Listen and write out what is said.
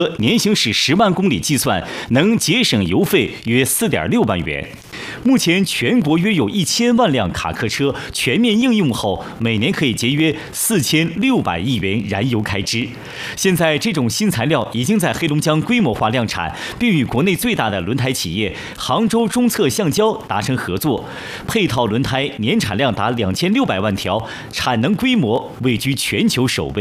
年行驶10万公里计算，能节省油费约4.6万元。目前全国约有1000万辆卡客车全面应用后，每年可以节约4600亿元燃油开支。现在这种新材料已经在黑龙江规模化量产，并与国内最大的轮胎企业杭州中策橡胶达成合作，配套轮胎年产量达2600万条，产能规模位居全球首位。